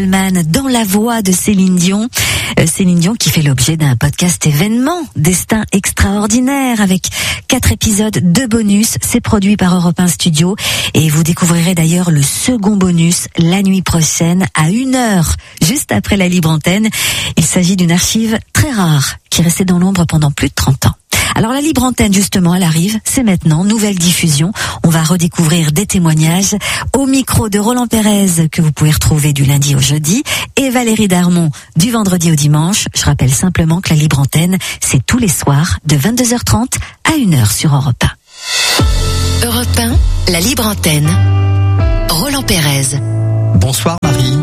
Dans la voix de Céline Dion. Céline Dion qui fait l'objet d'un podcast événement, Destin extraordinaire, avec 4 épisodes de bonus. C'est produit par Europe 1 Studio et vous découvrirez d'ailleurs le second bonus la nuit prochaine à 1h, juste après la libre antenne. Il s'agit d'une archive très rare qui restait dans l'ombre pendant plus de 30 ans. Alors la libre antenne, justement, elle arrive, c'est maintenant, nouvelle diffusion. On va redécouvrir des témoignages au micro de Roland Pérez, que vous pouvez retrouver du lundi au jeudi, et Valérie Darmon du vendredi au dimanche. Je rappelle simplement que la libre antenne, c'est tous les soirs de 22h30 à 1h sur Europe 1. Europe 1, la libre antenne. Roland Pérez. Bonsoir Marie.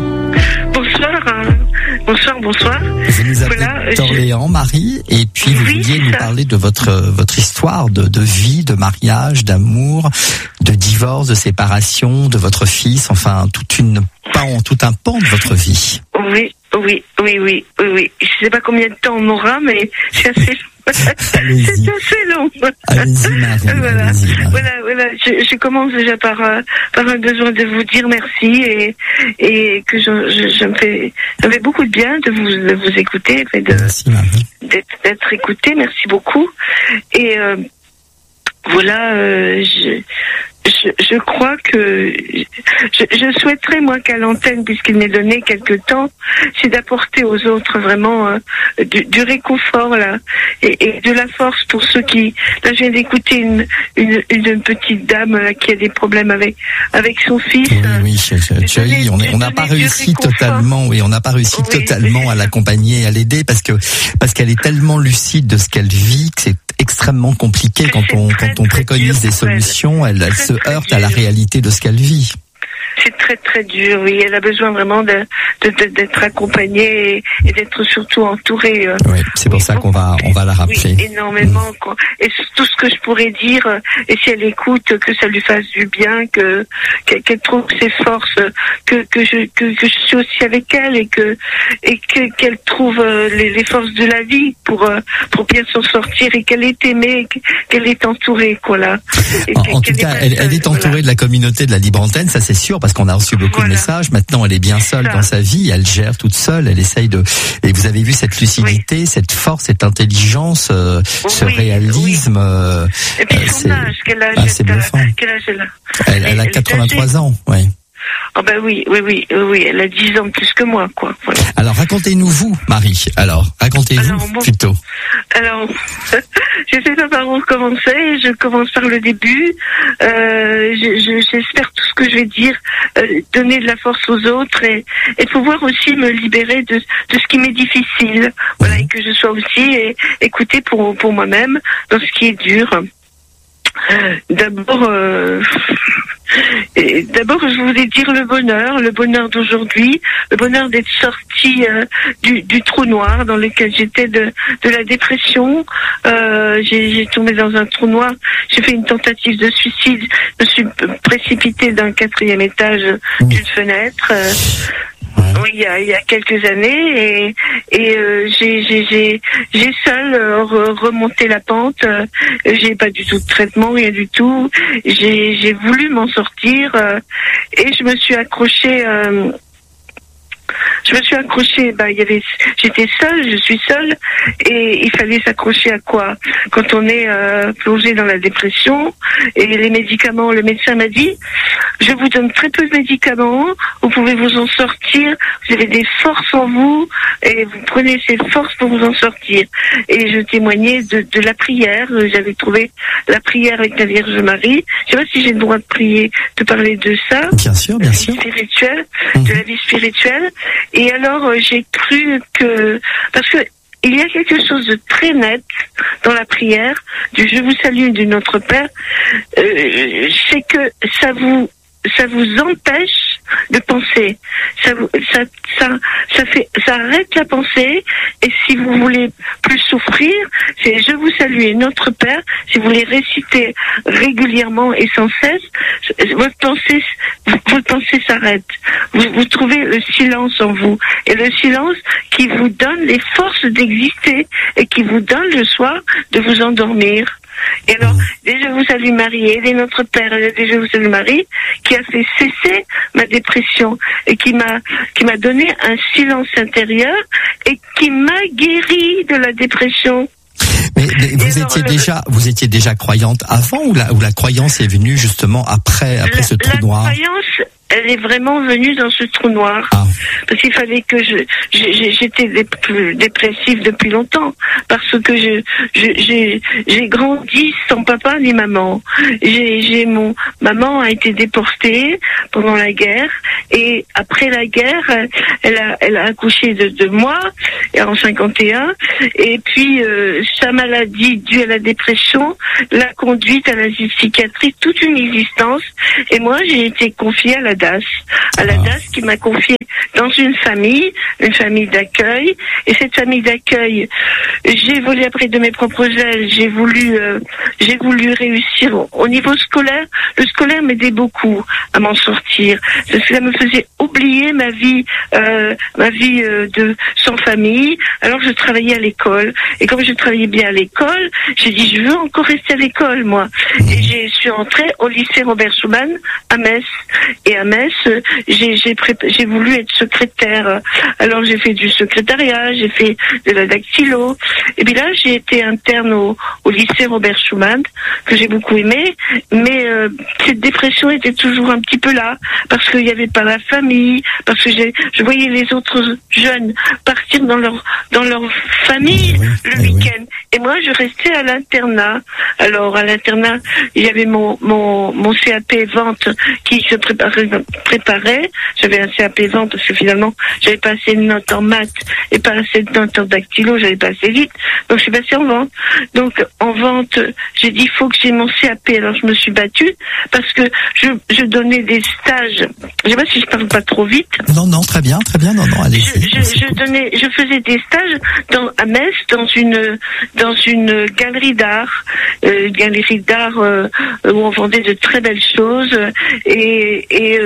Bonsoir. Vous nous appelez d'Orléans, Marie, et puis vous vouliez nous parler de votre histoire de vie, de mariage, d'amour, de divorce, de séparation, de votre fils, enfin tout un pan de votre vie. Oui. Je sais pas combien de temps on aura, mais c'est assez long. Allez-y, Marie. Voilà. Je commence déjà par un besoin de vous dire merci et que ça me fait beaucoup de bien de vous écouter, merci, Marie. d'être écouté. Merci beaucoup. Et je crois que je souhaiterais, moi, qu'à l'antenne, puisqu'il m'est donné quelque temps, c'est d'apporter aux autres vraiment du réconfort là et de la force pour ceux qui... Là, je viens d'écouter une petite dame là, qui a des problèmes avec son fils. Oui, on n'a pas réussi totalement. Oui, on n'a pas réussi totalement à l'accompagner, à l'aider parce qu'elle est tellement lucide de ce qu'elle vit que c'est extrêmement compliqué quand on préconise des solutions. Elle se heurte à la réalité de ce qu'elle vit. C'est très très dur, oui. Elle a besoin vraiment d'être accompagnée et d'être surtout entourée. Oui, c'est pour ça qu'on va la rappeler. Oui, énormément. Et tout ce que je pourrais dire, et si elle écoute, que ça lui fasse du bien, qu'elle trouve ses forces, que je suis aussi avec elle et qu'elle trouve les forces de la vie pour bien s'en sortir et qu'elle est aimée, qu'elle est entourée, quoi là. En tout cas, elle est entourée de la communauté de la libre antenne, ça c'est sûr, parce qu'on a reçu beaucoup de messages. Maintenant, elle est bien seule dans sa vie, elle gère toute seule, elle essaye de... Et vous avez vu cette lucidité, cette force, cette intelligence, ce réalisme. Et puis son âge, quel âge elle a? Elle a 83 ans, oui. Ah ben oui, elle a 10 ans de plus que moi, quoi. Voilà. Alors racontez-nous vous, Marie. Racontez-vous plutôt. Alors, je sais pas par où commencer. Je commence par le début. J'espère tout ce que je vais dire donner de la force aux autres et pouvoir aussi me libérer de ce qui m'est difficile. Voilà, et que je sois aussi écoutée pour moi-même dans ce qui est dur. D'abord, je voulais dire le bonheur d'aujourd'hui, le bonheur d'être sortie du trou noir dans lequel j'étais de la dépression. J'ai tombé dans un trou noir, j'ai fait une tentative de suicide, je me suis précipitée d'un 4e étage d'une fenêtre. Oui, il y a quelques années et j'ai seule remonté la pente. J'ai pas du tout de traitement, rien du tout. J'ai voulu m'en sortir et je me suis accrochée. J'étais seule, je suis seule, et il fallait s'accrocher à quoi? Quand on est plongé dans la dépression, et les médicaments, le médecin m'a dit, je vous donne très peu de médicaments, vous pouvez vous en sortir, vous avez des forces en vous, et vous prenez ces forces pour vous en sortir. Et je témoignais de la prière, j'avais trouvé la prière avec la Vierge Marie. Je sais pas si j'ai le droit de parler de ça. Bien sûr. De la vie spirituelle. Et alors, j'ai cru parce que il y a quelque chose de très net dans la prière du Je vous salue du Notre Père, c'est que ça vous empêche de penser. Ça arrête la pensée, et si vous voulez plus souffrir, c'est Je vous salue Notre Père. Si vous les récitez régulièrement et sans cesse, votre pensée s'arrête. Vous trouvez le silence en vous, et le silence qui vous donne les forces d'exister et qui vous donne le soir de vous endormir. Et alors, des Je vous salue Marie et des Notre Père et des Je vous salue Marie, qui a fait cesser ma dépression dépression et qui m'a donné un silence intérieur et qui m'a guéri de la dépression. Mais vous étiez déjà croyante avant ou la croyance est venue justement après ce trou noir? La croyance, elle est vraiment venue dans ce trou noir. Ah. Parce qu'il fallait que j'étais dépressive depuis longtemps. Parce que j'ai grandi sans papa ni maman. Maman a été déportée pendant la guerre. Et après la guerre, elle a accouché de moi, en 51. Et puis, sa maladie due à la dépression l'a conduite à la psychiatrie toute une existence. Et moi, j'ai été confiée à la DAS. À la DAS qui m'a confiée dans une famille d'accueil. Et cette famille d'accueil, j'ai volé après de mes propres ailes. J'ai voulu réussir au niveau scolaire. Le scolaire m'aidait beaucoup à m'en sortir. Cela me faisait oublier ma vie de sans famille. Alors je travaillais à l'école. Et comme je travaillais bien à l'école, j'ai dit je veux encore rester à l'école, moi. Et je suis entrée au lycée Robert Schuman à Metz. Et à Metz, j'ai voulu être secrétaire. Alors j'ai fait du secrétariat, j'ai fait de la dactylo. Et puis là, j'ai été interne au lycée Robert Schuman, que j'ai beaucoup aimé. Mais cette dépression était toujours un petit peu là, parce qu'il n'y avait pas la famille, parce que je voyais les autres jeunes partir dans leur famille le week-end. Et moi, je restais à l'internat. Alors, à l'internat, il y avait mon CAP vente qui se préparait. J'avais un CAP vente parce que finalement, j'avais pas assez de notes en maths et pas assez de notes en dactylo, j'avais pas assez vite. Donc, je suis passée en vente. Donc, en vente, j'ai dit, il faut que j'ai mon CAP. Alors, je me suis battue parce que je donnais des stages. Je sais pas si je parle pas trop vite. Non, très bien, non, allez. Je faisais des stages à Metz, dans une galerie d'art, où on vendait de très belles choses, et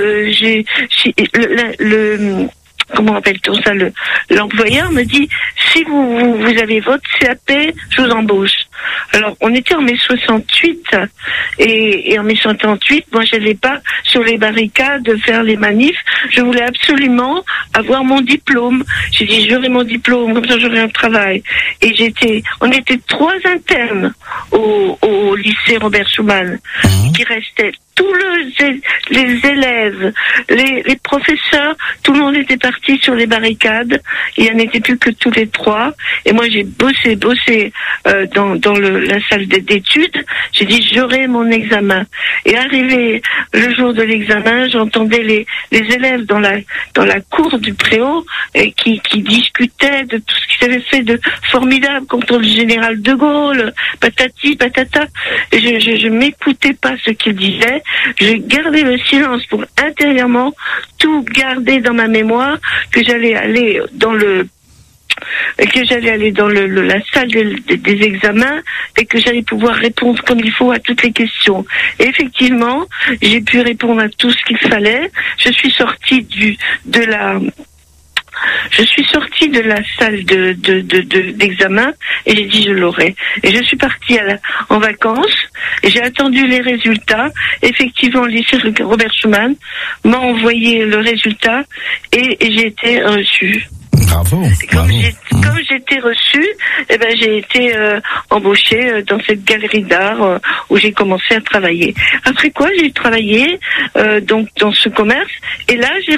comment appelle-t-on ça, l'employeur me dit, si vous avez votre CAP, je vous embauche. Alors, on était en mai 68, et en mai 68, moi, j'allais pas sur les barricades faire les manifs. Je voulais absolument avoir mon diplôme. J'ai dit, j'aurai mon diplôme, comme ça j'aurai un travail. Et on était 3 internes au lycée Robert Schuman, qui restaient. Tous les élèves, les professeurs, tout le monde était parti sur les barricades. Il n'y en était plus que tous les 3. Et moi, j'ai bossé dans la salle d'études. J'ai dit, j'aurai mon examen. Et arrivé le jour de l'examen, j'entendais les élèves dans la cour du préau qui discutaient de tout ce qu'ils avaient fait de formidable contre le général de Gaulle, patati, patata. Et je m'écoutais pas ce qu'ils disaient. Je gardais le silence pour intérieurement tout garder dans ma mémoire, que j'allais aller dans la salle des examens et que j'allais pouvoir répondre comme il faut à toutes les questions. Et effectivement, j'ai pu répondre à tout ce qu'il fallait. Je suis sortie de la salle d'examen et j'ai dit je l'aurai. Et je suis partie en vacances et j'ai attendu les résultats. Effectivement, le lycée Robert Schuman m'a envoyé le résultat et j'ai été reçue. Bravo. Comme j'ai été reçue, j'ai été embauchée dans cette galerie d'art où j'ai commencé à travailler. Après quoi, j'ai travaillé donc dans ce commerce et là j'ai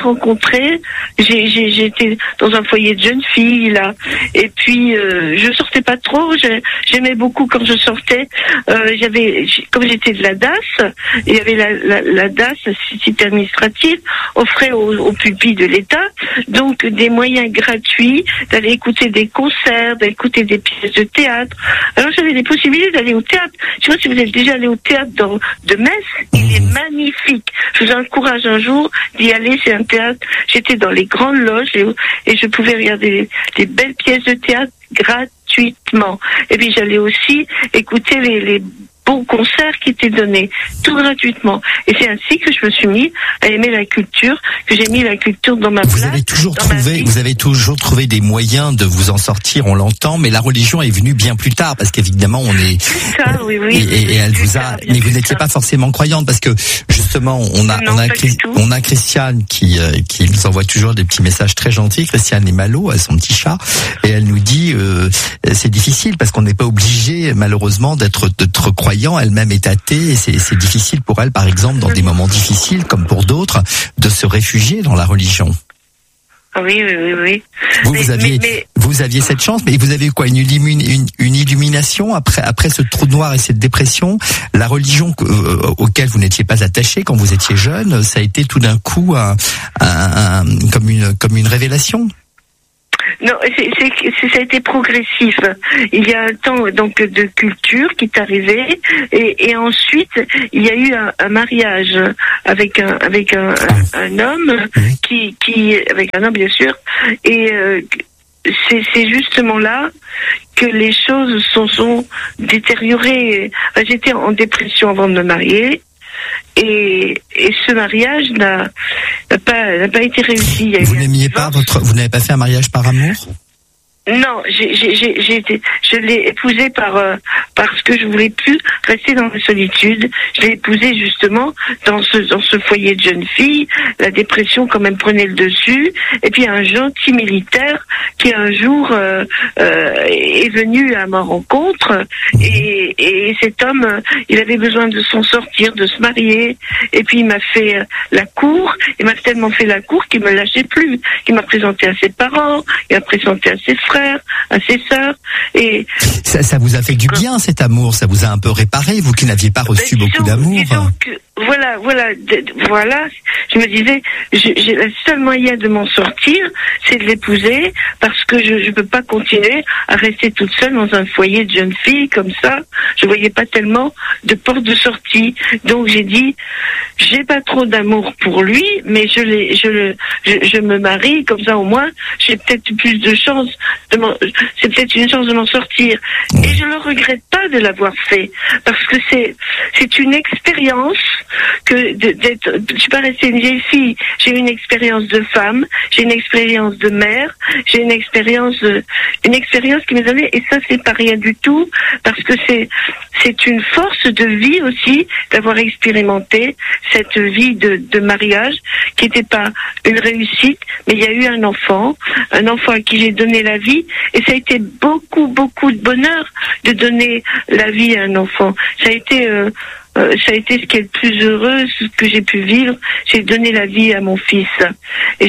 été dans un foyer de jeunes filles là. Et puis je sortais pas trop. J'aimais beaucoup quand je sortais. Comme j'étais de la DAS, il y avait la DAS, cité administrative, offrait aux pupilles de l'État donc des moyens gratuits d'aller écouter des concerts, d'écouter des pièces de théâtre. Alors j'avais des possibilités d'aller au théâtre. Je sais pas si vous êtes déjà allé au théâtre de Metz. Il est magnifique. Je vous encourage un jour d'y aller. C'est un théâtre. J'étais dans les grandes loges et je pouvais regarder des belles pièces de théâtre gratuitement. Et puis j'allais aussi écouter beaux concerts qui étaient donnés, tout gratuitement. Et c'est ainsi que je me suis mis à aimer la culture, que j'ai mis la culture dans ma place. Vous avez toujours trouvé des moyens de vous en sortir, on l'entend, mais la religion est venue bien plus tard, parce qu'évidemment on est... C'est ça, oui. Et elle vous a... Mais vous n'étiez pas forcément croyante, parce que justement, on a Christiane qui nous envoie toujours des petits messages très gentils, Christiane et Malo, son petit chat, et elle nous dit c'est difficile parce qu'on n'est pas obligé malheureusement d'être croyant, elle-même est athée et c'est difficile pour elle par exemple dans des moments difficiles comme pour d'autres de se réfugier dans la religion. Oui. Vous aviez cette chance, mais vous avez quoi, une illumination après ce trou noir et cette dépression? La religion auquel vous n'étiez pas attaché quand vous étiez jeune, ça a été tout d'un coup comme une révélation? Non, ça a été progressif. Il y a un temps donc de culture qui est arrivé et ensuite il y a eu un mariage avec un homme qui avec un homme bien sûr et c'est justement là que les choses sont détériorées. J'étais en dépression avant de me marier. Et ce mariage n'a pas été réussi. Vous n'aimiez pas vous n'avez pas fait un mariage par amour? Non, je l'ai épousé parce que je voulais plus rester dans la solitude. Je l'ai épousé justement dans ce foyer de jeune fille. La dépression quand même prenait le dessus. Et puis un gentil militaire qui un jour est venu à ma rencontre et cet homme, il avait besoin de s'en sortir, de se marier. Et puis il m'a fait la cour. Il m'a tellement fait la cour qu'il me lâchait plus. Il m'a présenté à ses parents, il m'a présenté à ses frères, à ses sœurs, et ça vous a fait du bien cet amour, ça vous a un peu réparé, vous qui n'aviez pas reçu beaucoup d'amour. Voilà. Je me disais, j'ai le seul moyen de m'en sortir, c'est de l'épouser, parce que je peux pas continuer à rester toute seule dans un foyer de jeune fille comme ça. Je voyais pas tellement de porte de sortie, donc j'ai dit, j'ai pas trop d'amour pour lui, mais je me marie comme ça au moins, j'ai peut-être plus de chance c'est peut-être une chance de m'en sortir. Et je le regrette pas de l'avoir fait, parce que c'est une expérience je suis pas restée une vieille fille. J'ai eu une expérience de femme, j'ai une expérience de mère, j'ai une expérience qui m'est donnée, et ça c'est pas rien du tout, parce que c'est une force de vie aussi d'avoir expérimenté cette vie de mariage qui n'était pas une réussite, mais il y a eu un enfant à qui j'ai donné la vie, et ça a été beaucoup de bonheur de donner la vie à un enfant. Ça a été ce qui est le plus heureux, ce que j'ai pu vivre. J'ai donné la vie à mon fils. Et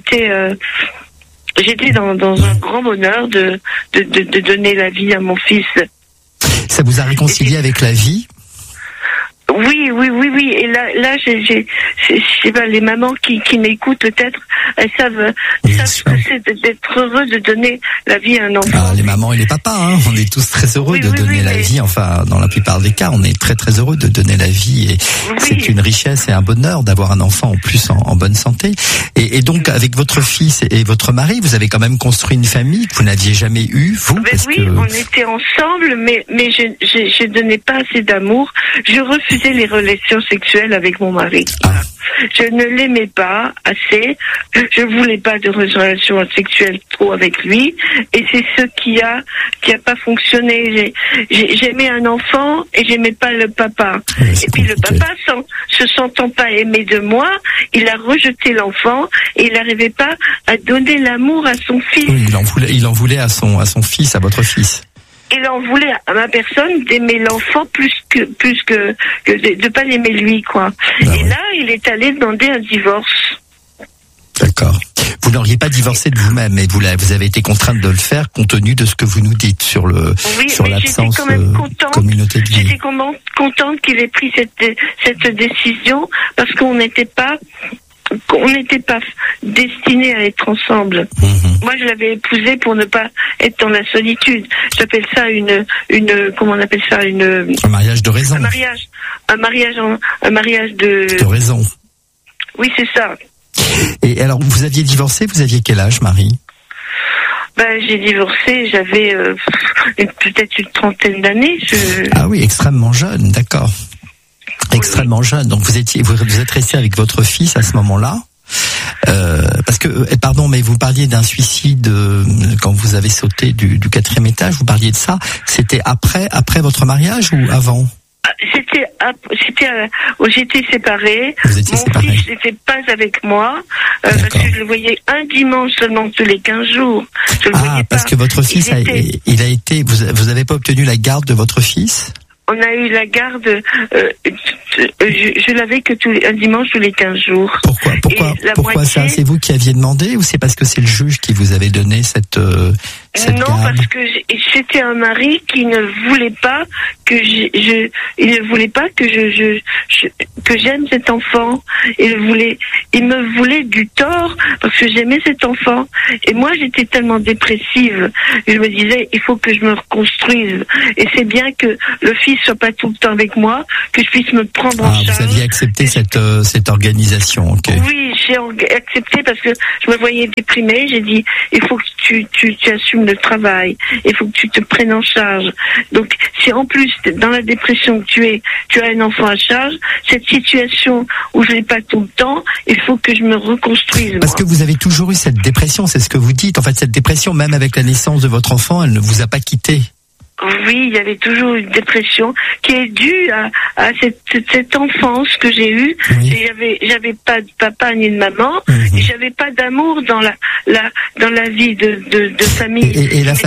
j'étais dans un grand bonheur de donner la vie à mon fils. Ça vous a réconcilié avec la vie? Oui. Et là, je sais pas, les mamans qui m'écoutent peut-être, elles savent ce que c'est d'être heureux de donner la vie à un enfant. Les mamans et les papas, on est tous très heureux de donner la vie. Enfin, dans la plupart des cas, on est très très heureux de donner la vie. Et c'est une richesse et un bonheur d'avoir un enfant en plus en bonne santé. Et donc, avec votre fils et votre mari, vous avez quand même construit une famille que vous n'aviez jamais eue, vous? On était ensemble, mais je donnais pas assez d'amour. Je refusais les relations sexuelles avec mon mari. Je ne l'aimais pas assez. Je voulais pas de relations sexuelles trop avec lui. Et c'est ce qui a pas fonctionné. J'aimais un enfant et j'aimais pas le papa. Et puis le papa, se sentant pas aimé de moi, il a rejeté l'enfant et il n'arrivait pas à donner l'amour à son fils. Oui, il en voulait à son fils, à votre fils. Il en voulait à ma personne d'aimer l'enfant plus que de pas l'aimer lui, quoi. Et là, il est allé demander un divorce. D'accord. Vous n'auriez pas divorcé de vous-même, mais vous avez été contrainte de le faire compte tenu de ce que vous nous dites sur l'absence communauté de vie. J'étais contente qu'il ait pris cette décision, parce qu'on n'était pas destinés à être ensemble. Moi, je l'avais épousé pour ne pas être dans la solitude. J'appelle ça comment on appelle ça, un mariage de raison. Un mariage de raison. Oui, c'est ça. Et alors, vous aviez divorcé, vous aviez quel âge, Marie? J'ai divorcé, j'avais peut-être une trentaine d'années. Ah oui, extrêmement jeune, d'accord. Extrêmement jeune. Donc vous êtes resté avec votre fils à ce moment-là. Parce que, pardon, mais vous parliez d'un suicide quand vous avez sauté du 4e étage. Vous parliez de ça. C'était après votre mariage ou avant? J'étais séparée. Vous étiez séparée. Mon fils n'était pas avec moi parce que je le voyais un dimanche seulement tous les 15 jours. Je le voyais parce pas. que votre fils il a été. Vous avez pas obtenu la garde de votre fils? On a eu la garde. Je l'avais que un dimanche tous les 15 jours. Pourquoi ça? C'est vous qui aviez demandé ou c'est parce que c'est le juge qui vous avait donné cette non, garde? parce que c'était un mari qui ne voulait pas que il ne voulait pas que que j'aime cet enfant. Il me voulait du tort parce que j'aimais cet enfant. Et moi, j'étais tellement dépressive. Je me disais, il faut que je me reconstruise. Et c'est bien que le fils soit pas tout le temps avec moi, que je puisse me prendre en charge. Vous aviez accepté cette organisation, ok. Oui, j'ai accepté parce que je me voyais déprimée. J'ai dit, il faut que tu assumes le travail. Il faut que tu te prennes en charge. Donc, si en plus, dans la dépression que tu as un enfant à charge, cette situation où je l'ai pas tout le temps, il faut que je me reconstruise. Parce que vous avez toujours eu cette dépression, c'est ce que vous dites. En fait, cette dépression, même avec la naissance de votre enfant, elle ne vous a pas quitté. Oui, il y avait toujours une dépression qui est due à cette enfance que j'ai eue. Oui. J'avais pas de papa ni de maman, et j'avais pas d'amour dans la vie de famille. Et la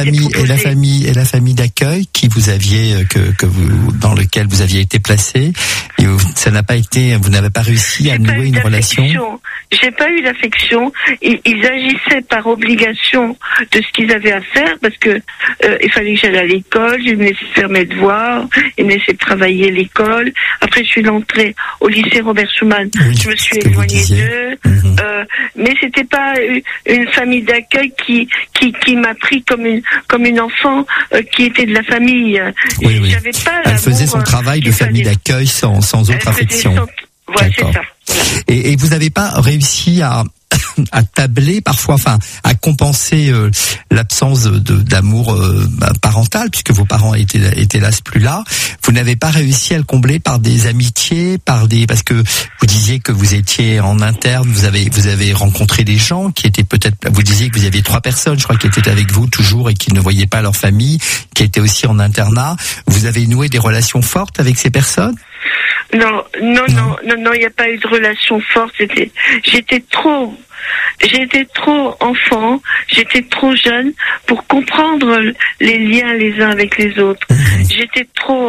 famille d'accueil qui vous aviez dans lequel vous aviez été placé, et ça n'a pas été, vous n'avez pas réussi à nouer une relation. J'ai pas eu d'affection. Ils agissaient par obligation de ce qu'ils avaient à faire parce que il fallait que j'aille à l'école. Je me laissais faire mes devoirs, ils me laissaient travailler à l'école. Après, je suis entrée au lycée Robert Schuman. Oui, je me suis éloignée d'eux. Mais c'était pas une famille d'accueil qui m'a pris comme une enfant qui était de la famille. Oui. J'avais pas Elle faisait son travail de famille d'accueil sans autre affection. Ouais, c'est ça. Et vous n'avez pas réussi à tabler parfois, à compenser l'absence d'amour parental, puisque vos parents étaient hélas plus là. Vous n'avez pas réussi à le combler par des amitiés, parce que vous disiez que vous étiez en interne, vous avez rencontré des gens qui étaient peut-être, vous disiez que vous aviez 3 personnes, je crois, qui étaient avec vous toujours et qui ne voyaient pas leur famille, qui étaient aussi en internat. Vous avez noué des relations fortes avec ces personnes? Non, il n'y a pas eu de relation forte. J'étais trop enfant, j'étais trop jeune pour comprendre les liens les uns avec les autres. J'étais trop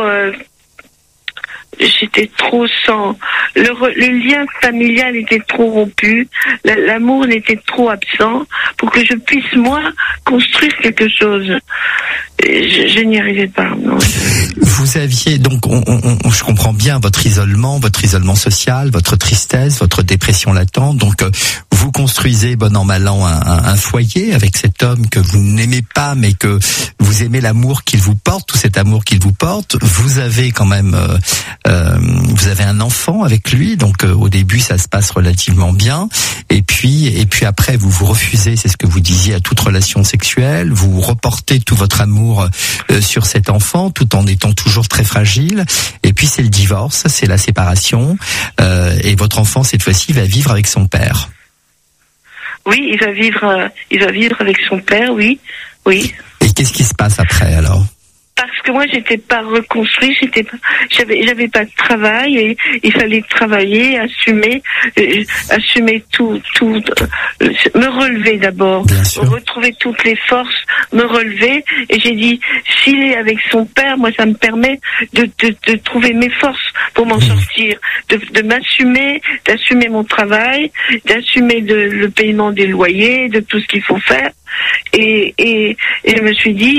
sans. Le lien familial était trop rompu, l'amour était trop absent pour que je puisse, moi, construire quelque chose. Je n'y arrivais pas. Non. Vous aviez, donc, je comprends bien votre isolement social, votre tristesse, votre dépression latente. Donc, vous construisez, bon an, mal an, un foyer avec cet homme que vous n'aimez pas, mais que vous aimez l'amour qu'il vous porte, tout cet amour qu'il vous porte. Vous avez quand même, vous avez un enfant avec lui, donc au début ça se passe relativement bien, et puis après vous refusez, c'est ce que vous disiez, à toute relation sexuelle, vous reportez tout votre amour sur cet enfant, tout en étant toujours très fragile, et puis c'est le divorce, c'est la séparation, et votre enfant cette fois-ci va vivre avec son père. Oui, il va vivre avec son père, oui. Et qu'est-ce qui se passe après alors ? Parce que moi j'étais pas reconstruite, j'avais pas de travail et il fallait travailler, assumer tout, me relever d'abord, retrouver toutes les forces, me relever. Et j'ai dit, s'il est avec son père, moi ça me permet de trouver mes forces pour m'en sortir, de m'assumer, d'assumer mon travail, d'assumer le paiement des loyers, de tout ce qu'il faut faire. Et je me suis dit,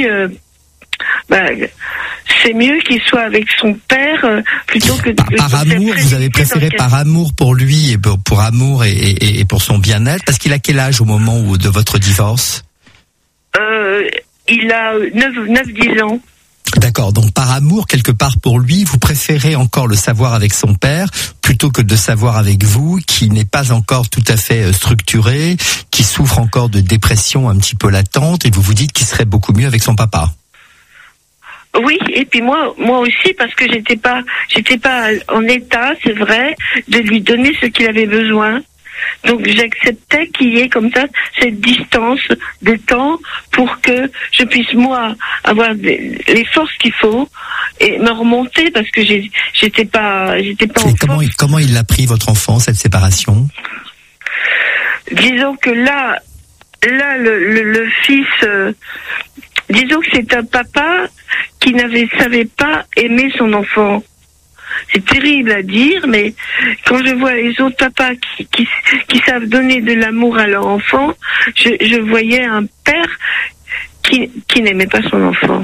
c'est mieux qu'il soit avec son père plutôt que par amour. Vous avez préféré par amour pour lui et pour amour et pour son bien-être, parce qu'il a quel âge au moment de votre divorce? Il a 9-10 ans. D'accord, donc par amour, quelque part pour lui, vous préférez encore le savoir avec son père, plutôt que de savoir avec vous, qui n'est pas encore tout à fait structuré, qui souffre encore de dépression un petit peu latente, et vous vous dites qu'il serait beaucoup mieux avec son papa. Oui, et puis moi aussi, parce que j'étais pas en état, c'est vrai, de lui donner ce qu'il avait besoin. Donc j'acceptais qu'il y ait comme ça cette distance de temps pour que je puisse moi avoir les forces qu'il faut et me remonter, parce que j'étais pas Et en force. comment il l'a pris, votre enfant, cette séparation? Disons que là le fils, disons que c'est un papa qui savait pas aimer son enfant. C'est terrible à dire, mais quand je vois les autres papas qui savent donner de l'amour à leur enfant, je voyais un père qui n'aimait pas son enfant.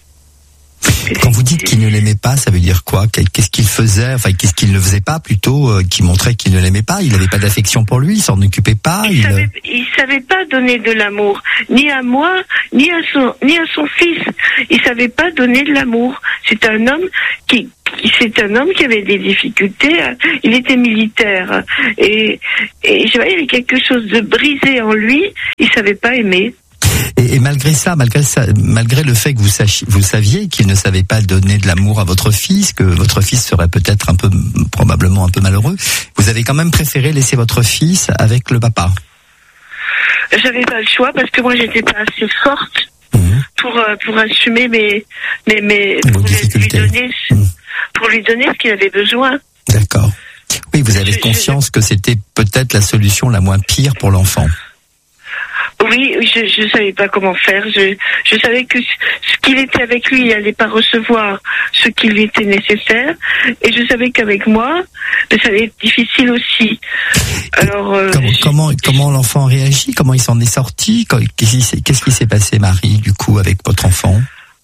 Quand vous dites qu'il ne l'aimait pas, ça veut dire quoi? Qu'est-ce qu'il faisait? Enfin, qu'est-ce qu'il ne faisait pas plutôt, qui montrait qu'il ne l'aimait pas? Il n'avait pas d'affection pour lui, il s'en occupait pas. Il savait pas donner de l'amour, ni à moi, ni à son fils. Il savait pas donner de l'amour. C'est un homme qui avait des difficultés. Il était militaire et je voyais, il y avait quelque chose de brisé en lui. Il savait pas aimer. Et malgré le fait que vous saviez qu'il ne savait pas donner de l'amour à votre fils, que votre fils serait peut-être probablement un peu malheureux, vous avez quand même préféré laisser votre fils avec le papa. J'avais pas le choix, parce que moi j'étais pas assez forte pour assumer vos difficultés. Pour lui donner ce qu'il avait besoin. D'accord. Oui, vous avez conscience que c'était peut-être la solution la moins pire pour l'enfant. Oui, je savais pas comment faire. Je savais que ce qu'il était avec lui, il allait pas recevoir ce qui lui était nécessaire, et je savais qu'avec moi, ça allait être difficile aussi. Alors comment l'enfant réagit? Comment il s'en est sorti? Qu'est-ce qui s'est passé, Marie, du coup, avec votre enfant?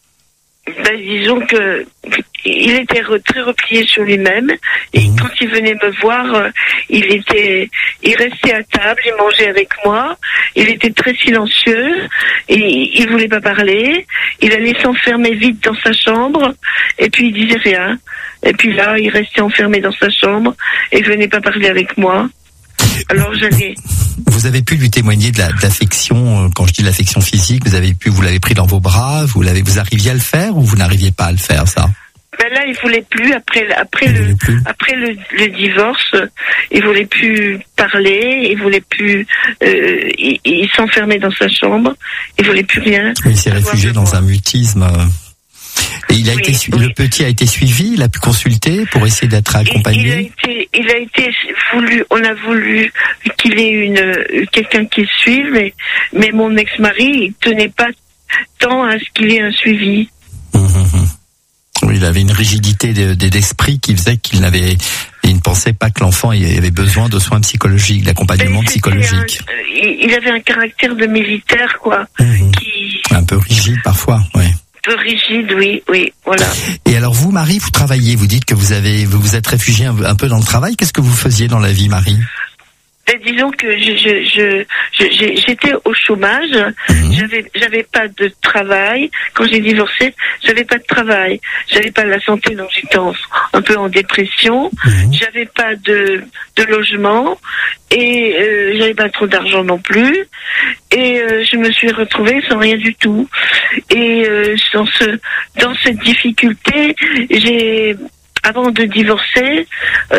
Disons que il était très replié sur lui-même, et quand il venait me voir, il restait à table, il mangeait avec moi, il était très silencieux, et il voulait pas parler, il allait s'enfermer vite dans sa chambre, et puis il disait rien, et puis là il restait enfermé dans sa chambre, et il venait pas parler avec moi. Alors vous avez pu lui témoigner de l'affection, quand je dis l'affection physique, vous l'avez pris dans vos bras, vous arriviez à le faire, ou vous n'arriviez pas à le faire, ça? Là, il voulait plus, après le divorce, il voulait plus parler, il voulait plus, il s'enfermait dans sa chambre, il voulait plus rien. Oui, il s'est réfugié dans un mutisme. Et le petit a été suivi, il a pu consulter pour essayer d'être accompagné. Il a été voulu, on a voulu qu'il ait quelqu'un qui le suive, mais mon ex-mari, il tenait pas tant à ce qu'il ait un suivi. Oui, il avait une rigidité d'esprit qui faisait qu'il ne pensait pas que l'enfant avait besoin de soins psychologiques, d'accompagnement psychologique. Il avait un caractère de militaire, quoi. Un peu rigide parfois, oui. Rigide, oui, voilà. Et alors vous, Marie, vous travaillez, vous dites que vous vous êtes réfugiée un peu dans le travail. Qu'est-ce que vous faisiez dans la vie, Marie? Disons que j'étais au chômage, j'avais pas de travail. Quand j'ai divorcé, j'avais pas de travail, j'avais pas la santé, donc j'étais un peu en dépression, j'avais pas de logement, et j'avais pas trop d'argent non plus, et je me suis retrouvée sans rien du tout. Et dans cette difficulté, avant de divorcer,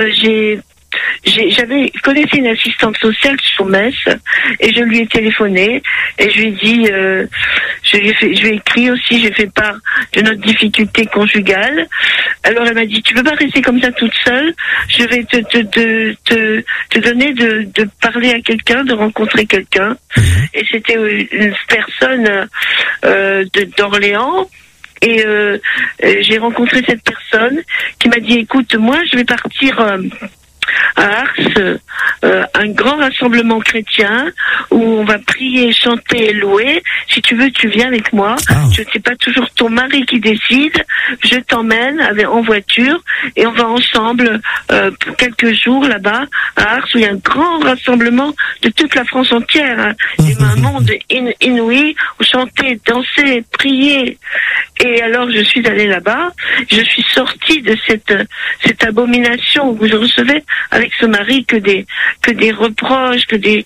j'avais connaissé une assistante sociale sur Metz, et je lui ai téléphoné et je lui ai dit, je lui ai écrit aussi, j'ai fait part de notre difficulté conjugale. Alors elle m'a dit, tu peux pas rester comme ça toute seule, je vais te donner de parler à quelqu'un, de rencontrer quelqu'un. Et c'était une personne d'Orléans. Et j'ai rencontré cette personne qui m'a dit, écoute, moi je vais partir à Ars un grand rassemblement chrétien où on va prier, chanter et louer. Si tu veux, tu viens avec moi. Je sais pas toujours ton mari qui décide. Je t'emmène en voiture et on va ensemble pour quelques jours là-bas à Ars où il y a un grand rassemblement de toute la France entière. Hein. Il y a un monde inouï où chanter, danser, prier. Et alors je suis allée là-bas. Je suis sortie de cette abomination où je recevais avec ce mari que des reproches, que des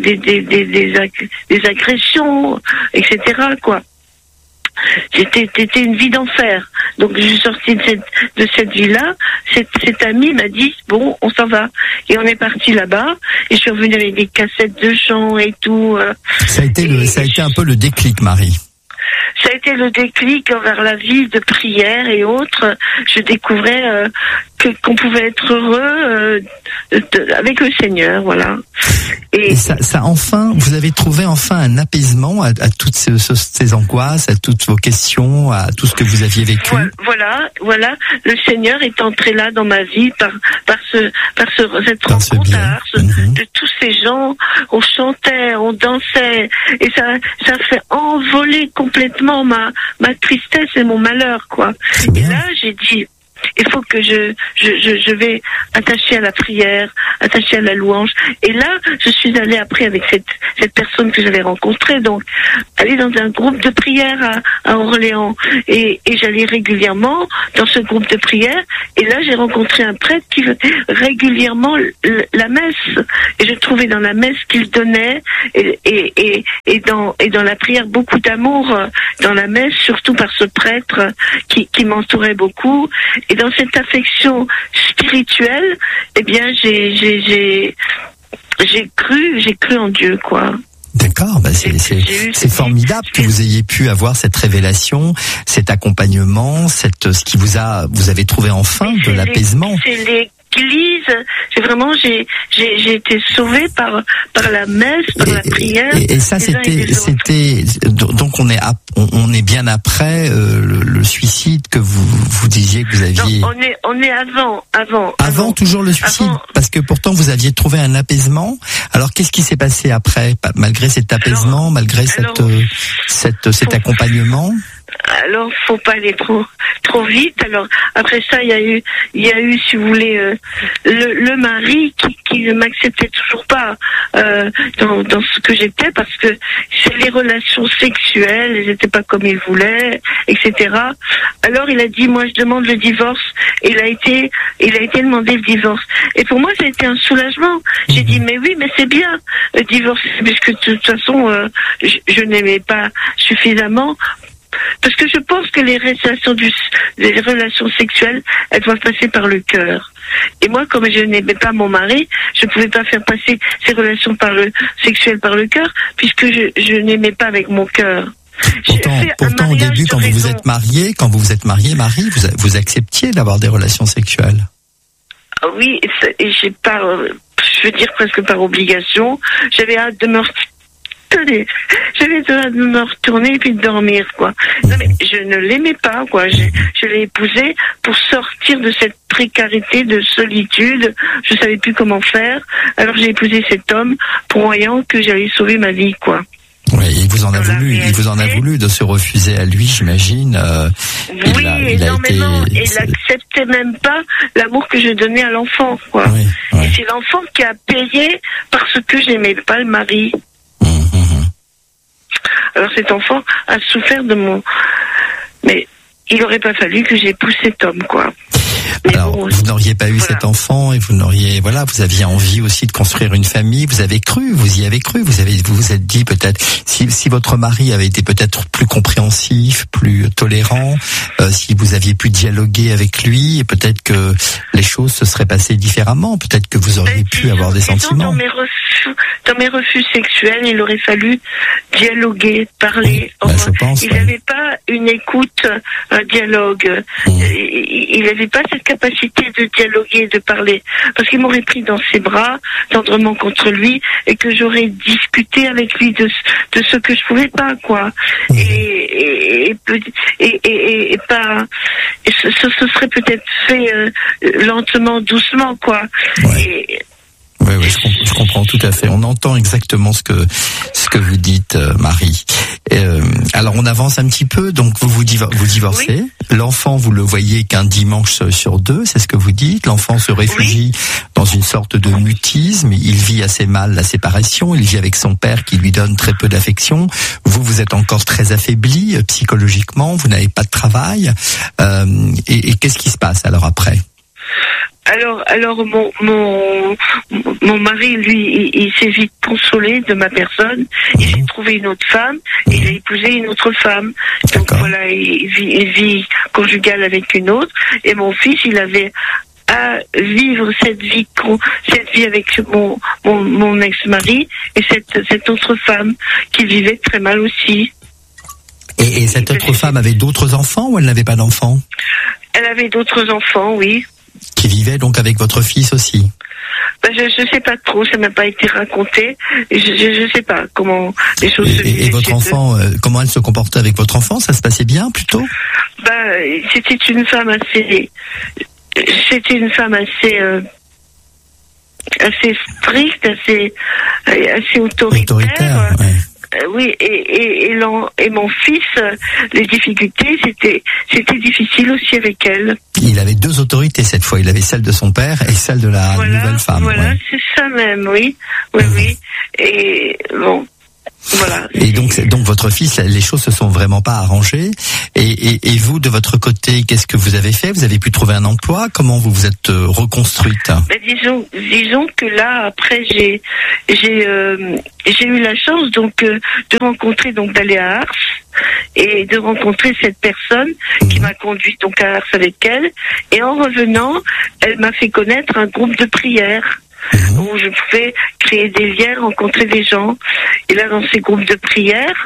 agressions, etc. quoi. C'était une vie d'enfer. Donc je suis sortie de cette vie-là. Cet ami m'a dit bon, on s'en va. Et on est parti là-bas. Et je suis revenue avec des cassettes de chant et tout. Ça a été un peu le déclic, Marie. Ça a été le déclic envers la vie de prière et autres. Je découvrais qu'on pouvait être heureux avec le Seigneur, voilà. Et ça enfin, vous avez trouvé enfin un apaisement à toutes ces angoisses, à toutes vos questions, à tout ce que vous aviez vécu. Voilà. Le Seigneur est entré là dans ma vie par cette rencontre à Ars, de tous ces gens. On chantait, on dansait, et ça fait envoler complètement ma tristesse et mon malheur, quoi. Et là, j'ai dit, il faut que je vais attacher à la prière, attacher à la louange. Et là, je suis allée après avec cette personne que j'avais rencontrée, donc aller dans un groupe de prière à Orléans. Et j'allais régulièrement dans ce groupe de prière. Et là, j'ai rencontré un prêtre qui faisait régulièrement la messe. Et je trouvais dans la messe qu'il donnait et dans la prière beaucoup d'amour dans la messe, surtout par ce prêtre qui m'entourait beaucoup. Et dans cette affection spirituelle, eh bien, j'ai cru en Dieu, quoi. D'accord, c'est formidable que vous ayez pu avoir cette révélation, cet accompagnement, ce qui vous avez trouvé enfin de l'apaisement. L'église, j'ai été sauvée par la messe, par la prière. Et ça, c'était donc on est bien après le suicide que vous disiez que vous aviez. Non, on est avant. Toujours le suicide, parce que pourtant vous aviez trouvé un apaisement. Alors qu'est-ce qui s'est passé après, malgré cet apaisement, malgré cet accompagnement? Alors, faut pas aller trop vite. Alors, après ça, il y a eu, si vous voulez, le mari qui ne m'acceptait toujours pas dans ce que j'étais, parce que c'est les relations sexuelles, elles n'étaient pas comme il voulait, etc. Alors, il a dit, moi, je demande le divorce. Et il a été demandé le divorce. Et pour moi, ça a été un soulagement. J'ai dit, mais oui, mais c'est bien le divorce, puisque de toute façon, je n'aimais pas suffisamment. Parce que je pense que les relations sexuelles, elles doivent passer par le cœur. Et moi, comme je n'aimais pas mon mari, je ne pouvais pas faire passer ces relations sexuelles par le cœur, puisque je n'aimais pas avec mon cœur. Pourtant au début, quand vous vous êtes mariée, Marie, vous acceptiez d'avoir des relations sexuelles. Oui, et je veux dire presque par obligation. J'avais hâte de me retourner et puis de dormir, quoi. Non, mais je ne l'aimais pas, quoi. Je l'ai épousé pour sortir de cette précarité, de solitude. Je savais plus comment faire. Alors j'ai épousé cet homme, croyant que j'allais sauver ma vie, quoi. Oui, il vous en a voulu de se refuser à lui, j'imagine. Il n'acceptait même pas l'amour que je donnais à l'enfant, quoi. Oui. Et c'est l'enfant qui a payé parce que j'aimais pas le mari. Alors cet enfant a souffert de mon... Mais il n'aurait pas fallu que j'épouse cet homme, quoi. Mais alors, vous n'auriez pas eu cet enfant et vous aviez envie aussi de construire une famille, vous y avez cru, vous vous êtes dit peut-être, si votre mari avait été peut-être plus compréhensif, plus tolérant, si vous aviez pu dialoguer avec lui, et peut-être que les choses se seraient passées différemment, peut-être que vous auriez pu avoir des sentiments. Dans mes refus sexuels, il aurait fallu dialoguer, parler. Il n'avait pas une écoute, un dialogue. Il n'avait pas cette capacité de dialoguer, de parler. Parce qu'il m'aurait pris dans ses bras, tendrement contre lui, et que j'aurais discuté avec lui de ce que je pouvais pas, quoi. Et pas. Ce serait peut-être fait lentement, doucement, quoi. Ouais. Oui, je comprends tout à fait. On entend exactement ce que vous dites, Marie. Alors on avance un petit peu. Donc vous divorcez. Oui. L'enfant, vous le voyez qu'un dimanche sur 2, c'est ce que vous dites. L'enfant se réfugie dans une sorte de mutisme. Il vit assez mal la séparation. Il vit avec son père qui lui donne très peu d'affection. Vous êtes encore très affaibli psychologiquement. Vous n'avez pas de travail. Et qu'est-ce qui se passe alors après? Alors mon mari, lui, il s'est vite consolé de ma personne. Il s'est trouvé une autre femme. Et il a épousé une autre femme. Donc voilà, il vit conjugale avec une autre. Et mon fils, il avait à vivre cette vie avec mon ex-mari et cette autre femme qui vivait très mal aussi. Et cette autre femme avait d'autres enfants ou elle n'avait pas d'enfants? Elle avait d'autres enfants, oui. Qui vivait donc avec votre fils aussi? Je sais pas trop, ça m'a pas été raconté. Je sais pas comment les choses se vivaient. Et votre enfant, comment elle se comportait avec votre enfant? Ça se passait bien plutôt? C'était une femme assez stricte, assez autoritaire. Ouais. Oui, et mon fils, les difficultés, c'était difficile aussi avec elle. Il avait 2 autorités cette fois. Il avait celle de son père et celle de la nouvelle femme. Voilà, c'est ça même, oui. Oui. Et bon, voilà. Et donc votre fils, les choses se sont vraiment pas arrangées. Et vous, de votre côté, qu'est-ce que vous avez fait? Vous avez pu trouver un emploi? Comment vous vous êtes reconstruite? Disons que là, après, j'ai eu la chance de rencontrer, d'aller à Ars et de rencontrer cette personne qui m'a conduite donc à Ars avec elle. Et en revenant, elle m'a fait connaître un groupe de prière où je pouvais créer des liens, rencontrer des gens. Et là, dans ces groupes de prière,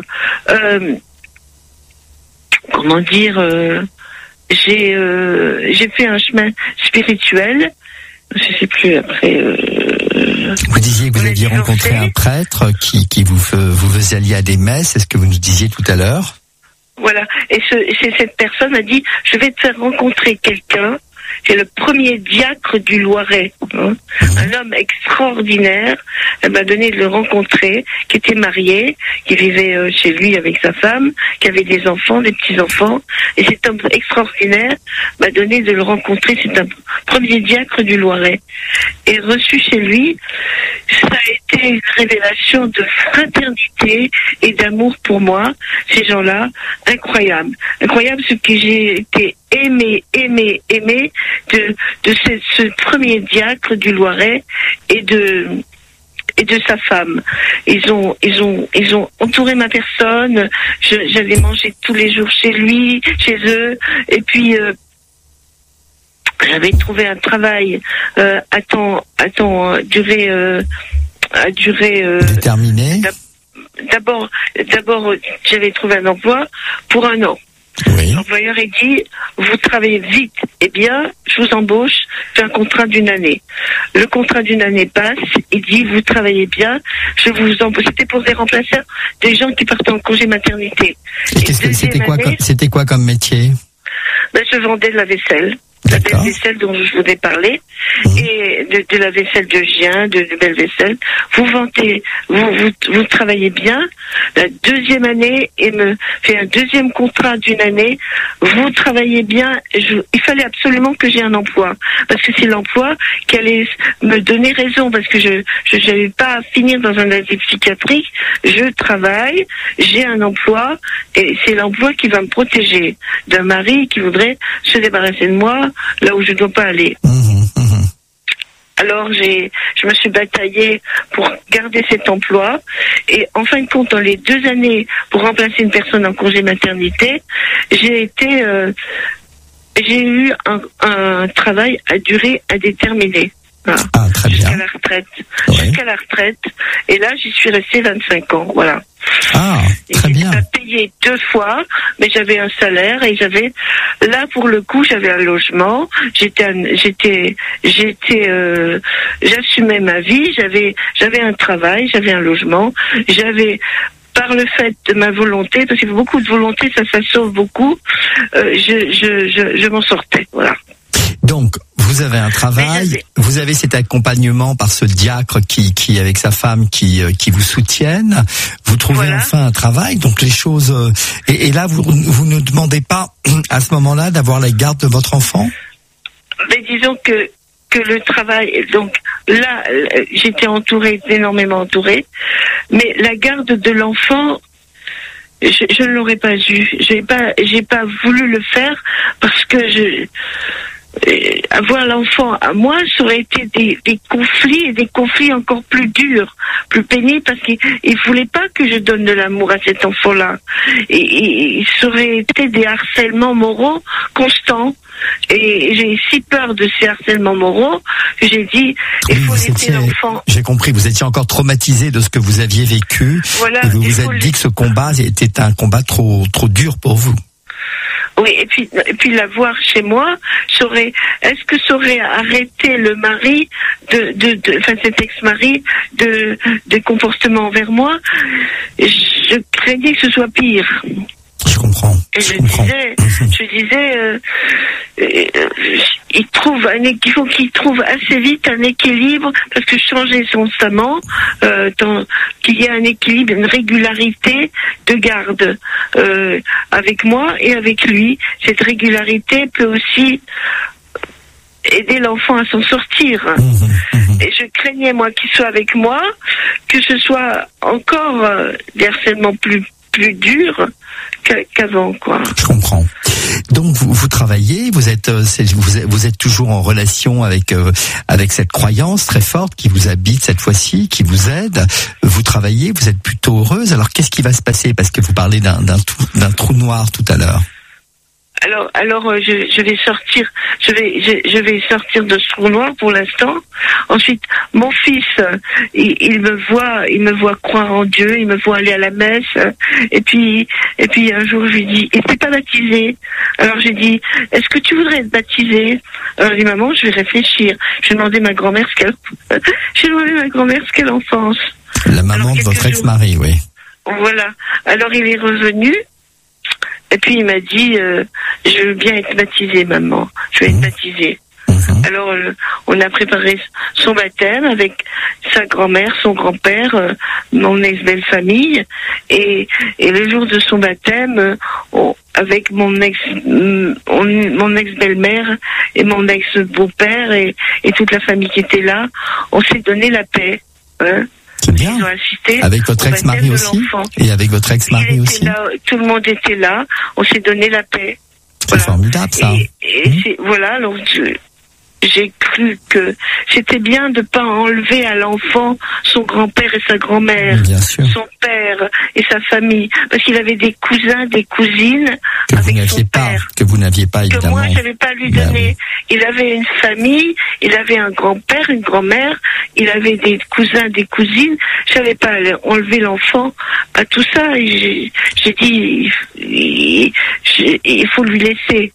j'ai fait un chemin spirituel. Je sais plus après. Vous disiez que vous aviez rencontré un prêtre qui vous faisait à des messes. C'est ce que vous nous disiez tout à l'heure. Voilà. Et cette personne a dit, je vais te faire rencontrer quelqu'un. C'est le premier diacre du Loiret, un homme extraordinaire. Elle m'a donné de le rencontrer, qui était marié, qui vivait chez lui avec sa femme, qui avait des enfants, des petits-enfants. Et cet homme extraordinaire m'a donné de le rencontrer. C'est un premier diacre du Loiret. Et reçu chez lui, ça a été une révélation de fraternité et d'amour pour moi. Ces gens-là, incroyable. Incroyable ce que j'ai été aimé de ce premier diacre du Loiret et de sa femme. Ils ont entouré ma personne. J'allais manger tous les jours chez eux. Et puis j'avais trouvé un travail à durée déterminée. D'abord, j'avais trouvé un emploi pour 1 an. Oui. L'employeur a dit, vous travaillez vite et bien, je vous embauche, c'est un contrat d'1 année. Le contrat d'1 année passe, il dit, vous travaillez bien, je vous embauche. C'était pour des remplaçants, des gens qui partaient en congé maternité. Et c'était quoi comme métier? Je vendais de la vaisselle. La belle vaisselle dont je vous ai parlé, et de la vaisselle de Gien, de belle vaisselle. Vous travaillez bien. La 2e année, il me fait un 2e contrat d'1 année. Vous travaillez bien. Il fallait absolument que j'ai un emploi. Parce que c'est l'emploi qui allait me donner raison. Parce que je n'avais pas à finir dans un asile psychiatrique. Je travaille, j'ai un emploi, et c'est l'emploi qui va me protéger d'un mari qui voudrait se débarrasser de moi là où je ne dois pas aller. Alors je me suis bataillée pour garder cet emploi, et en fin de compte, dans les 2 années pour remplacer une personne en congé maternité, j'ai eu un travail à durée indéterminée. Voilà. Ah, très bien. Jusqu'à la retraite. Ouais. Jusqu'à la retraite. Et là, j'y suis restée 25 ans. Voilà. Ah, très bien. J'étais payée 2 fois, mais j'avais un salaire et là pour le coup, j'avais un logement. J'assumais ma vie. J'avais un travail, j'avais un logement, j'avais par le fait de ma volonté, parce qu'il faut beaucoup de volonté, ça sauve beaucoup, je m'en sortais, voilà. Donc, vous avez un travail, vous avez cet accompagnement par ce diacre qui avec sa femme, qui vous soutiennent. Vous trouvez enfin un travail, donc les choses. Et là, vous ne demandez pas à ce moment-là d'avoir la garde de votre enfant? Mais disons que le travail, donc là, j'étais énormément entourée, mais la garde de l'enfant, je ne l'aurais pas eu. J'ai pas voulu le faire parce que avoir l'enfant à moi, ça aurait été des conflits encore plus durs, plus pénibles, parce qu'il voulait pas que je donne de l'amour à cet enfant-là. Et ça aurait été des harcèlements moraux constants. Et j'ai si peur de ces harcèlements moraux que j'ai dit, il faut laisser l'enfant. J'ai compris, vous étiez encore traumatisé de ce que vous aviez vécu. Voilà, et vous vous êtes dit que ce combat était un combat trop dur pour vous. Oui, et puis la voir chez moi, est-ce que ça aurait arrêté le mari cet ex-mari de comportement envers moi? Je craignais que ce soit pire. Je comprends. Et je disais, il faut qu'il trouve assez vite un équilibre, parce que changer son testament, qu'il y ait un équilibre, une régularité de garde avec moi et avec lui. Cette régularité peut aussi aider l'enfant à s'en sortir. Et je craignais, moi, qu'il soit avec moi, que ce soit encore des harcèlements plus durs qu'avant, quoi. Je comprends. Donc vous travaillez, vous êtes toujours en relation avec cette croyance très forte qui vous habite cette fois-ci, qui vous aide. Vous travaillez, vous êtes plutôt heureuse. Alors qu'est-ce qui va se passer? Parce que vous parlez d'un trou noir tout à l'heure. Alors je vais sortir. Je vais sortir de ce trou noir pour l'instant. Ensuite, mon fils, il me voit croire en Dieu, il me voit aller à la messe. Et puis un jour, je lui dis, il n'était pas baptisé. Alors j'ai dit, est-ce que tu voudrais être baptisé? Alors il dit, maman, je vais réfléchir. J'ai demandé à ma grand-mère ce qu'elle en pense. La maman de votre ex-mari, oui. Voilà. Alors il est revenu. Et puis il m'a dit, je veux bien être baptisé, maman. Je vais être baptisé. Alors on a préparé son baptême avec sa grand-mère, son grand-père, mon ex-belle-famille. Et le jour de son baptême, avec mon ex-belle-mère et mon ex-beau-père et toute la famille qui était là, on s'est donné la paix. Hein. C'est bien. Avec votre ex-mari aussi? Et avec votre ex-mari aussi? Tout le monde était là. On s'est donné la paix. C'est formidable, ça. Voilà, alors j'ai cru que c'était bien de pas enlever à l'enfant son grand-père et sa grand-mère, son père et sa famille, parce qu'il avait des cousins, des cousines que vous n'aviez pas évidemment. Que moi j'avais pas lui donné. Il avait une famille, il avait un grand-père, une grand-mère, il avait des cousins, des cousines. Je savais pas enlever l'enfant à tout ça. Et j'ai dit il faut lui laisser.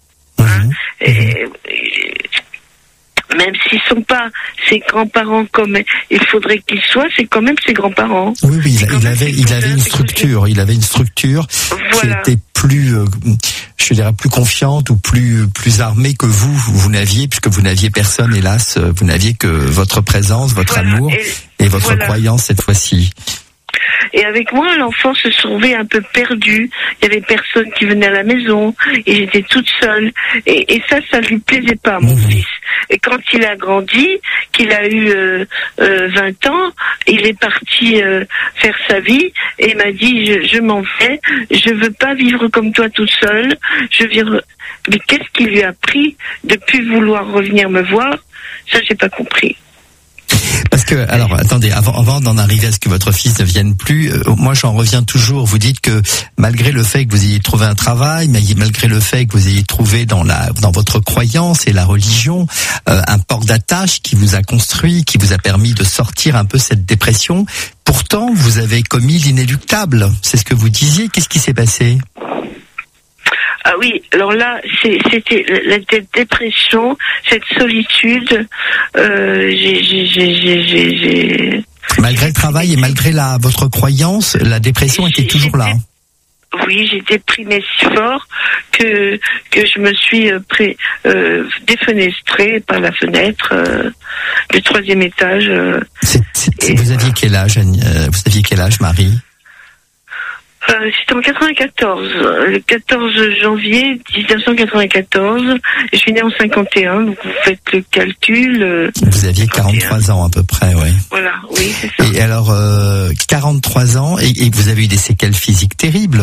Même s'ils sont pas ses grands-parents comme il faudrait qu'ils soient, c'est quand même ses grands-parents. Oui, il avait une structure. Il avait une structure qui était plus, je dirais, plus confiante ou plus armée que vous. Vous n'aviez, puisque vous n'aviez personne, hélas, vous n'aviez que votre présence, votre amour et votre croyance cette fois-ci. Et avec moi, l'enfant se trouvait un peu perdu. Il y avait personne qui venait à la maison et j'étais toute seule. Et ça lui plaisait pas, mon fils. Et quand il a grandi, qu'il a eu 20 ans, il est parti faire sa vie et il m'a dit je m'en vais, je veux pas vivre comme toi toute seule. Mais qu'est-ce qui lui a pris de plus vouloir revenir me voir? Ça, j'ai pas compris. Parce que, alors, attendez, avant d'en arriver à ce que votre fils ne vienne plus, moi j'en reviens toujours. Vous dites que malgré le fait que vous ayez trouvé un travail, mais malgré le fait que vous ayez trouvé dans votre croyance et la religion un port d'attache qui vous a construit, qui vous a permis de sortir un peu cette dépression, pourtant vous avez commis l'inéluctable. C'est ce que vous disiez. Qu'est-ce qui s'est passé? Ah oui, alors là, c'était la dépression, cette solitude. Malgré le travail et malgré votre croyance, la dépression était toujours là. Oui, j'ai déprimé si fort que je me suis défenestrée par la fenêtre du 3e étage. Vous aviez quel âge, Marie? C'était en 94, le 14 janvier 1994. Je suis née en 51, donc vous faites le calcul. Vous aviez 43 ans à peu près, oui. Voilà, oui, c'est ça. Et alors, 43 ans, et vous avez eu des séquelles physiques terribles.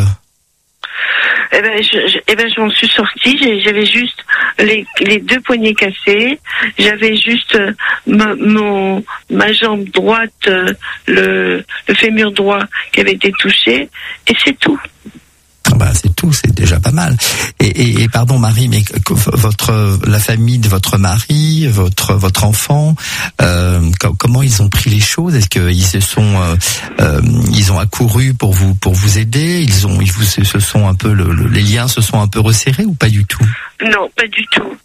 Je m'en suis sortie. J'avais juste les 2 poignets cassés. J'avais juste ma jambe droite, le fémur droit qui avait été touché, et c'est tout. C'est tout, c'est déjà pas mal. Et pardon Marie, mais la famille de votre mari, votre enfant, comment ils ont pris les choses? Est-ce qu'ils ils ont accouru pour vous aider? Les liens se sont un peu resserrés ou pas du tout? Non, pas du tout.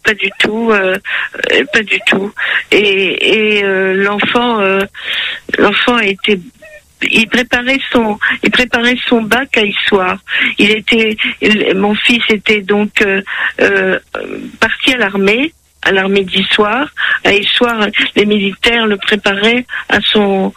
Et l'enfant a été. Il préparait son bac à Issoire. Mon fils était donc parti à l'armée d'Issoire. À Issoire, les militaires le préparaient à son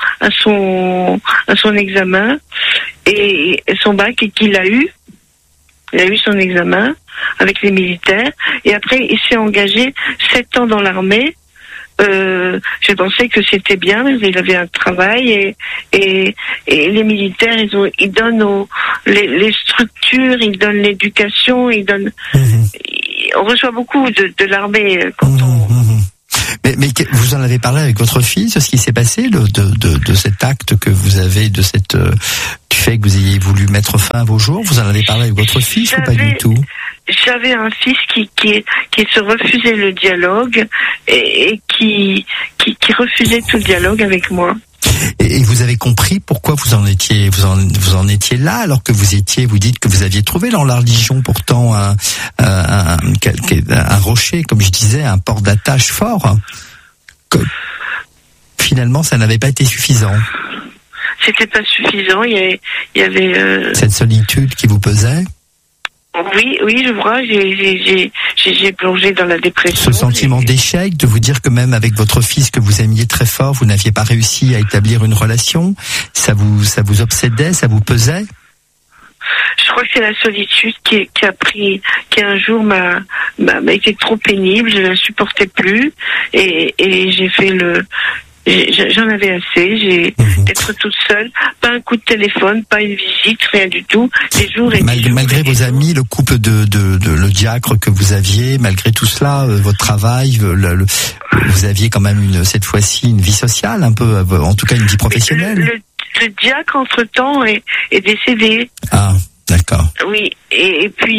examen et son bac, et qu'il a eu. Il a eu son examen avec les militaires, et après il s'est engagé 7 ans dans l'armée. J'ai pensé que c'était bien, il avait un travail, et les militaires, ils donnent les structures, ils donnent l'éducation, ils donnent. On reçoit beaucoup de l'armée quand on. Mais vous en avez parlé avec votre fils, ce qui s'est passé de cet acte que vous avez, du fait que vous ayez voulu mettre fin à vos jours. Vous en avez parlé avec votre fils ou pas du tout? J'avais un fils qui se refusait le dialogue et qui refusait tout le dialogue avec moi. Et vous avez compris pourquoi vous en étiez là, alors que vous dites que vous aviez trouvé dans la religion pourtant un rocher, comme je disais, un port d'attache fort. Que finalement, ça n'avait pas été suffisant. C'était pas suffisant. Il y avait cette solitude qui vous pesait. Oui, je vois, j'ai plongé dans la dépression. Ce sentiment d'échec, de vous dire que même avec votre fils que vous aimiez très fort, vous n'aviez pas réussi à établir une relation, ça vous obsédait, ça vous pesait? Je crois que c'est la solitude qui un jour m'a été trop pénible, je ne la supportais plus, et j'ai fait j'en avais assez, d'être toute seule, pas un coup de téléphone, pas une visite, rien du tout, des jours et des jours. Malgré vos amis, le couple le diacre que vous aviez, malgré tout cela, votre travail, vous aviez quand même cette fois-ci une vie sociale, un peu, en tout cas une vie professionnelle. Le diacre, entre-temps, est décédé. Ah, d'accord. Oui, et puis